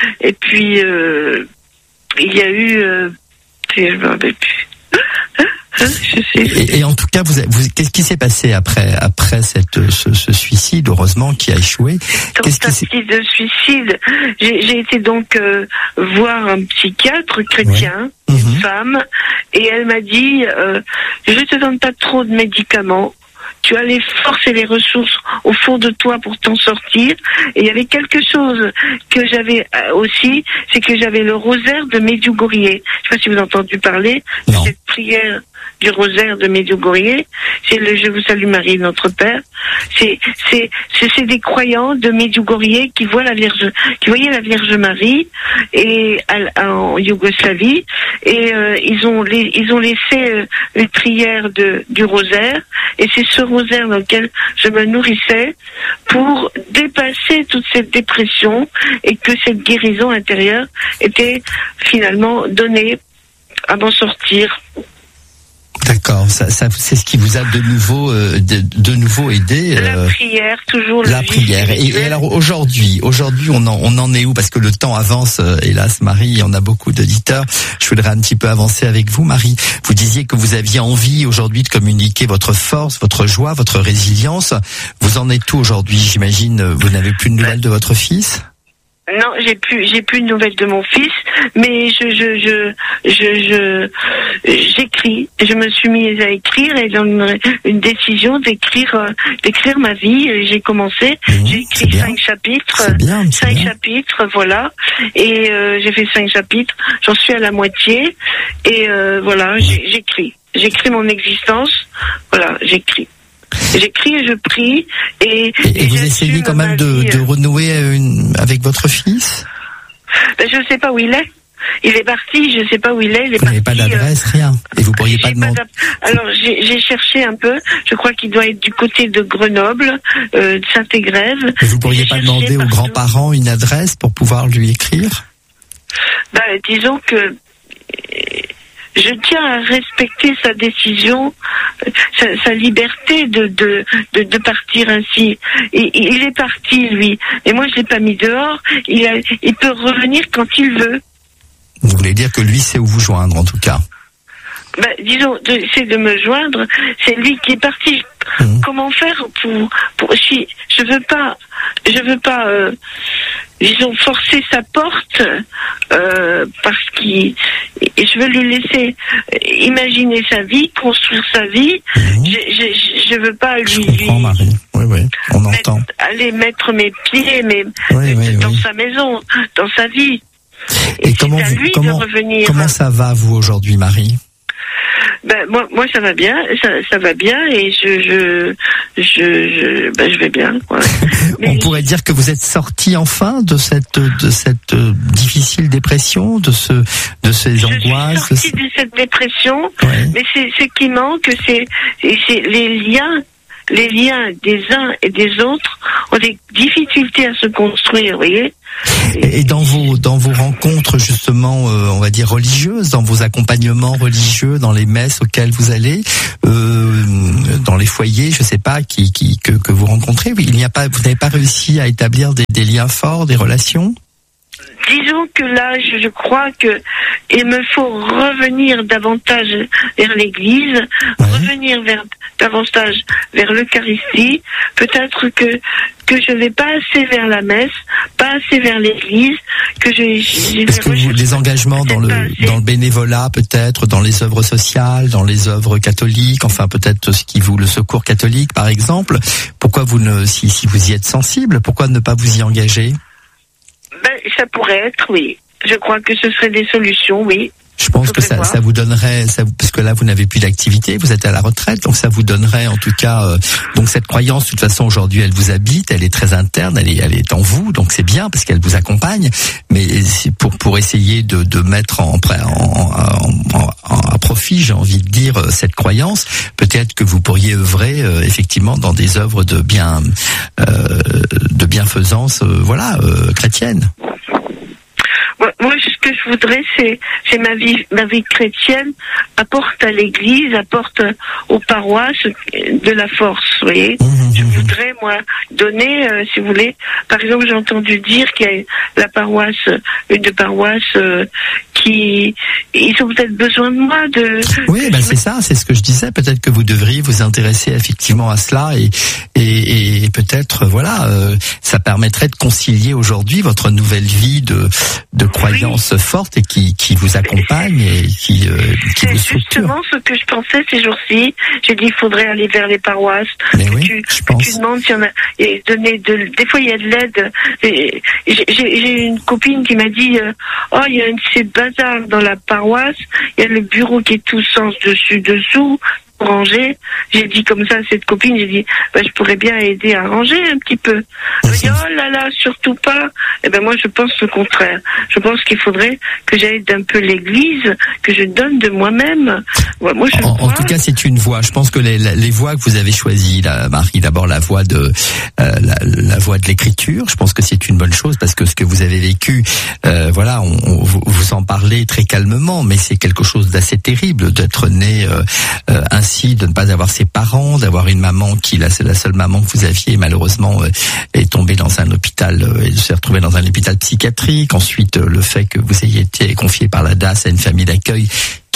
il y a eu, je me rappelle plus. Et en tout cas, qu'est-ce qui s'est passé après ce suicide, heureusement, qui a échoué? Tentative de suicide. J'ai été donc voir un psychiatre chrétien, une femme, et elle m'a dit je te donne pas trop de médicaments. Tu as les forces et les ressources au fond de toi pour t'en sortir. Et il y avait quelque chose que j'avais aussi, c'est que j'avais le rosaire de Medjugorje. Je ne sais pas si vous avez entendu parler de cette prière du rosaire de Medjugorje. C'est le Je vous salue Marie, notre Père. C'est des croyants de Medjugorje qui voyaient la Vierge Marie en Yougoslavie, et ils ont laissé une prière du rosaire, et c'est ce rosaire dans lequel je me nourrissais pour dépasser toute cette dépression, et que cette guérison intérieure était finalement donnée à m'en sortir. D'accord, ça c'est ce qui vous a de nouveau aidé. La prière, toujours. La prière. Et alors aujourd'hui, on en est où? Parce que le temps avance, hélas, Marie, on a beaucoup d'auditeurs. Je voudrais un petit peu avancer avec vous, Marie. Vous disiez que vous aviez envie aujourd'hui de communiquer votre force, votre joie, votre résilience. Vous en êtes où aujourd'hui? J'imagine, vous n'avez plus de nouvelles de votre fils? Non, j'ai plus de nouvelles de mon fils, mais j'écris. Je me suis mise à écrire et dans une décision d'écrire ma vie. J'ai commencé, j'ai écrit 5 chapitres. C'est bien. 5 chapitres, voilà. Et j'ai fait 5 chapitres. J'en suis à la moitié. Et voilà, j'écris. J'écris mon existence. Voilà, j'écris. J'écris et je prie et vous essayez quand même de renouer avec votre fils? Je sais pas où il est. Il est parti, je sais pas où il est. Vous n'avez pas d'adresse, rien. Et vous pourriez pas demander. Alors j'ai cherché un peu. Je crois qu'il doit être du côté de Grenoble, de Saint-Égrève. Et vous pourriez pas demander aux grands-parents une adresse pour pouvoir lui écrire? Disons que je tiens à respecter sa décision, sa liberté de partir ainsi. Et il est parti, lui. Et moi, je l'ai pas mis dehors. Il peut revenir quand il veut. Vous voulez dire que lui sait où vous joindre, en tout cas? Disons, c'est de me joindre. C'est lui qui est parti. Comment faire pour si je veux pas, disons, forcer sa porte parce je veux lui laisser imaginer sa vie, construire sa vie. Je veux pas lui. Je comprends, Marie. Oui, on entend. Aller mettre mes pieds, dans sa maison, dans sa vie. Et comment ça va vous aujourd'hui, Marie? Moi ça va bien, ça va bien et je vais bien, quoi. On pourrait dire que vous êtes sorti enfin de cette difficile dépression, de ces angoisses. Je suis sortie de cette dépression, mais c'est ce qui manque, c'est les liens des uns et des autres ont des difficultés à se construire, vous voyez. Et dans vos rencontres justement, on va dire religieuses, dans vos accompagnements religieux, dans les messes auxquelles vous allez, dans les foyers, je sais pas, que vous rencontrez, vous n'avez pas réussi à établir des liens forts, des relations? Disons que là, je crois que il me faut revenir davantage vers l'Église, revenir davantage vers l'Eucharistie. Peut-être que je vais pas assez vers la messe, pas assez vers l'Église, Est-ce que les engagements dans le bénévolat, peut-être, dans les œuvres sociales, dans les œuvres catholiques, enfin peut-être le secours catholique, par exemple, pourquoi si vous y êtes sensible, pourquoi ne pas vous y engager? Ça pourrait être, oui. Je crois que ce serait des solutions, oui. Je pense que ça vous donnerait, parce que là vous n'avez plus d'activité, vous êtes à la retraite, donc ça vous donnerait en tout cas, donc cette croyance, de toute façon aujourd'hui elle vous habite, elle est très interne, elle est en vous, donc c'est bien parce qu'elle vous accompagne, mais c'est pour essayer de mettre à profit, j'ai envie de dire, cette croyance, peut-être que vous pourriez œuvrer effectivement dans des œuvres de bienfaisance, chrétienne. Moi, ce que je voudrais, c'est ma vie chrétienne apporte à l'Église, apporte aux paroisses de la force, vous voyez. Je voudrais, moi, donner, si vous voulez, par exemple, j'ai entendu dire qu'il y a une de paroisse qui, ils ont peut-être besoin de moi Oui, c'est ça, c'est ce que je disais. Peut-être que vous devriez vous intéresser effectivement à cela et peut-être, ça permettrait de concilier aujourd'hui votre nouvelle vie de croyance forte et qui vous accompagne et qui vous structure. C'est justement ce que je pensais ces jours-ci. J'ai dit, il faudrait aller vers les paroisses. Tu demandes s'il y en a, et donner des fois il y a de l'aide. J'ai une copine qui m'a dit, il y a ces bazars dans la paroisse, il y a le bureau qui est tout sens dessous, ranger. J'ai dit comme ça à cette copine, j'ai dit, je pourrais bien aider à ranger un petit peu. Elle m'a dit, oh là là, surtout pas. Moi, je pense le contraire. Je pense qu'il faudrait que j'aide un peu l'Église, que je donne de moi-même. En tout cas, c'est une voie. Je pense que les voies que vous avez choisies, Marie, d'abord la voie de l'écriture. Je pense que c'est une bonne chose parce que ce que vous avez vécu, vous en parlez très calmement, mais c'est quelque chose d'assez terrible d'être né ainsi, de ne pas avoir ses parents, d'avoir une maman c'est la seule maman que vous aviez, malheureusement est tombée dans un hôpital et s'est retrouvée dans un hôpital psychiatrique. Ensuite, le fait que vous ayez été confié par la DAS à une famille d'accueil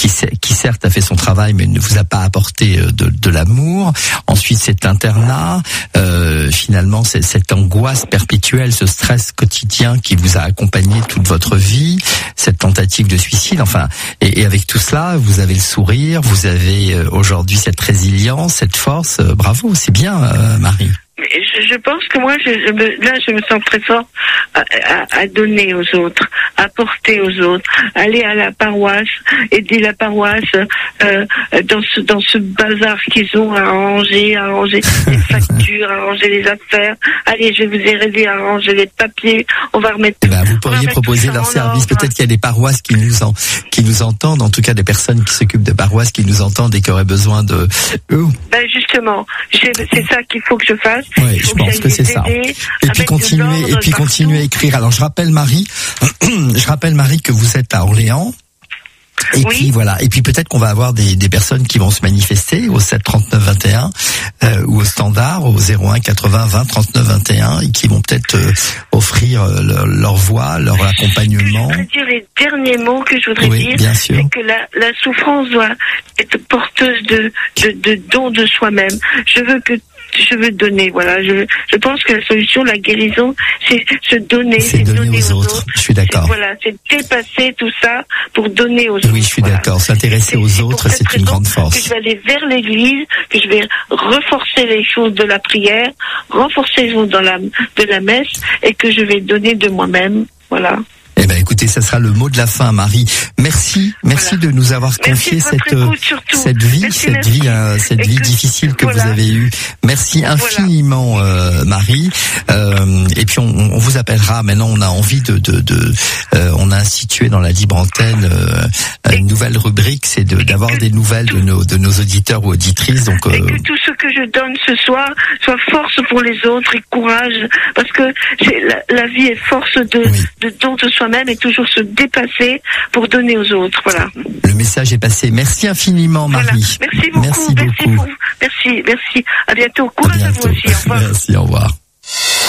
qui certes a fait son travail, mais ne vous a pas apporté de l'amour. Ensuite, cet internat, finalement, c'est cette angoisse perpétuelle, ce stress quotidien qui vous a accompagné toute votre vie, cette tentative de suicide. Enfin, et avec tout cela, vous avez le sourire, vous avez aujourd'hui cette résilience, cette force. Bravo, c'est bien, Marie. Je pense que moi, je me sens très fort à donner aux autres, à porter aux autres, aller à la paroisse, aider la paroisse dans ce bazar qu'ils ont à arranger les factures, à arranger les affaires. Allez, je vais vous aider à arranger les papiers. On va remettre. Vous pourriez proposer leur service. Peut-être qu'il y a des paroisses qui nous entendent, en tout cas des personnes qui s'occupent de paroisses qui nous entendent et qui auraient besoin de eux. Justement, c'est ça qu'il faut que je fasse. Oui, je pense que c'est ça. Et puis continuer à écrire. Alors je rappelle Marie que vous êtes à Orléans. Et puis voilà. Et puis peut-être qu'on va avoir des personnes qui vont se manifester au 7 39 21 ou au standard au 01 80 20 39 21 et qui vont peut-être offrir leur voix, leur accompagnement. Je voudrais dire les derniers mots que je voudrais dire, bien sûr. C'est que la souffrance doit être porteuse de don de soi-même. Je veux donner, voilà. Je pense que la solution, la guérison, c'est se donner, c'est donner aux autres. Je suis d'accord. Voilà, c'est dépasser tout ça pour donner aux autres. Oui, je suis d'accord. S'intéresser aux autres, c'est une grande force. Que je vais aller vers l'église, que je vais renforcer les choses de la prière, renforcer les choses de la messe, et que je vais donner de moi-même. Voilà. Eh ben, écoutez, ça sera le mot de la fin, Marie. Merci de nous avoir confié cette vie difficile que vous avez eue. Merci infiniment, Marie. Et puis on vous appellera. Maintenant, on a envie on a institué dans la Libre Antenne une nouvelle rubrique, c'est d'avoir des nouvelles de nos auditeurs ou auditrices. Donc, et que tout ce que je donne ce soir soit force pour les autres et courage, parce que la vie est force de don de soi-même et toujours se dépasser pour donner aux autres. Voilà. Le message est passé. Merci infiniment, Marie. Voilà. Merci beaucoup. Merci. À bientôt. Courage à vous aussi. Au revoir. Merci. Au revoir.